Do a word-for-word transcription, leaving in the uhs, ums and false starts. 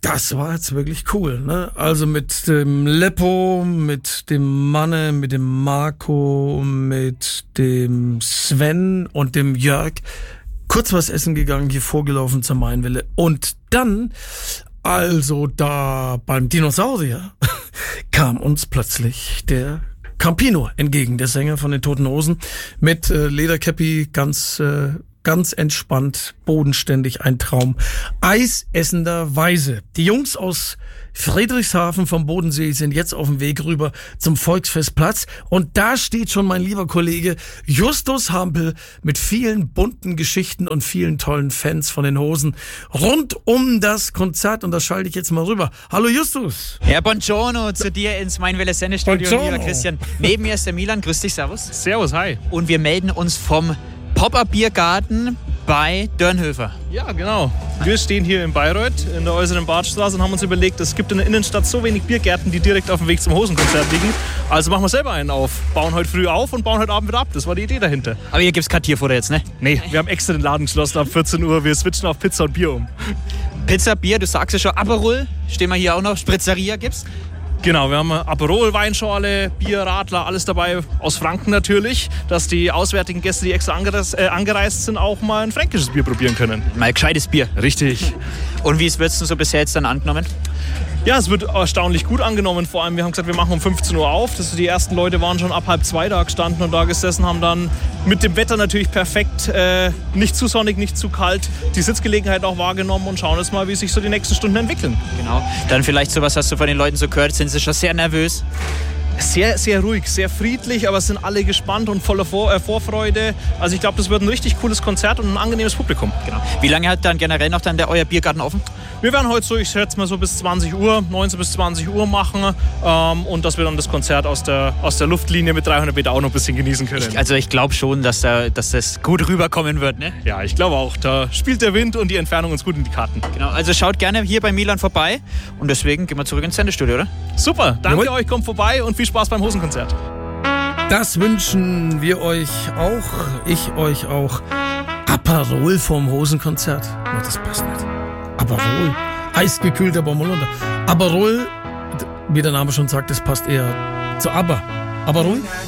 das war jetzt wirklich cool, ne? Also mit dem Leppo, mit dem Manne, mit dem Marco, mit dem Sven und dem Jörg kurz was essen gegangen, hier vorgelaufen zur Mainwelle. Und dann, also da beim Dinosaurier, kam uns plötzlich der Campino entgegen, der Sänger von den Toten Hosen, mit äh, Lederkäppi, ganz äh, ganz entspannt, bodenständig, ein Traum. Eisessender Weise. Die Jungs aus Friedrichshafen vom Bodensee sind jetzt auf dem Weg rüber zum Volksfestplatz und da steht schon mein lieber Kollege Justus Hampel mit vielen bunten Geschichten und vielen tollen Fans von den Hosen rund um das Konzert und da schalte ich jetzt mal rüber. Hallo Justus. Herr Buongiorno zu dir ins Mainwelle Sendestudio, lieber Christian. Neben mir ist der Milan, grüß dich, servus. Servus, hi. Und wir melden uns vom Pop-Up-Biergarten bei Dörnhöfer. Ja, genau. Wir stehen hier in Bayreuth in der äußeren Badstraße und haben uns überlegt, es gibt in der Innenstadt so wenig Biergärten, die direkt auf dem Weg zum Hosenkonzert liegen. Also machen wir selber einen auf. Bauen heute früh auf und bauen heute Abend wieder ab. Das war die Idee dahinter. Aber hier gibt's kein Tierfutter jetzt, ne? Nee, wir haben extra den Laden geschlossen ab vierzehn Uhr. Wir switchen auf Pizza und Bier um. Pizza, Bier, du sagst ja schon, Aperol, stehen wir hier auch noch, Spritzeria gibt's. Genau, wir haben Aperol, Weinschorle, Bier, Radler, alles dabei, aus Franken natürlich, dass die auswärtigen Gäste, die extra angereist, äh, angereist sind, auch mal ein fränkisches Bier probieren können. Mal gescheites Bier. Richtig. Und wie wird es denn so bisher jetzt dann angenommen? Ja, es wird erstaunlich gut angenommen. Vor allem, wir haben gesagt, wir machen um fünfzehn Uhr auf. Das, die ersten Leute waren schon ab halb zwei da gestanden und da gesessen, haben dann mit dem Wetter natürlich perfekt, äh, nicht zu sonnig, nicht zu kalt, die Sitzgelegenheit auch wahrgenommen und schauen jetzt mal, wie sich so die nächsten Stunden entwickeln. Genau. Dann vielleicht so, was hast du von den Leuten so gehört? Sind sie schon sehr nervös? Sehr, sehr ruhig, sehr friedlich, aber es sind alle gespannt und voller Vor- äh, Vorfreude. Also ich glaube, das wird ein richtig cooles Konzert und ein angenehmes Publikum. Genau. Wie lange hat dann generell noch dann der euer Biergarten offen? Wir werden heute so, ich schätze mal so bis zwanzig Uhr, neunzehn bis zwanzig Uhr machen ähm, und dass wir dann das Konzert aus der, aus der Luftlinie mit dreihundert Meter auch noch ein bisschen genießen können. Ich, also ich glaube schon, dass, da, dass das gut rüberkommen wird, ne? Ja, ich glaube auch. Da spielt der Wind und die Entfernung uns gut in die Karten. Genau, also schaut gerne hier bei Milan vorbei und deswegen gehen wir zurück ins Sendestudio, oder? Super, danke Jawohl. Euch, kommt vorbei und viel Spaß beim Hosenkonzert. Das wünschen wir euch auch, ich euch auch. Aperol vom Hosenkonzert. Oh, das passt nicht. Aperol. Eisgekühlter Baumwollunter. Aperol, wie der Name schon sagt, das passt eher zu Aber. Aperol?